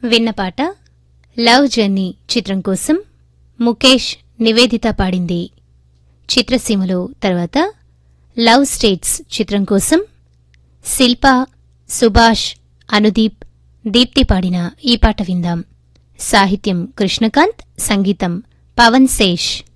విన్న పాట love journey చిత్రం కోసం ముఖేష్ నివేదిత పాడింది. చిత్రసీమలో తర్వాత లవ్ స్టేట్స్ చిత్రం కోసం శిల్ప, సుభాష్, అనుదీప్, దీప్తి పాడిన ఈ పాట విందాం. సాహిత్యం కృష్ణకాంత్, సంగీతం పవన్ శేష్.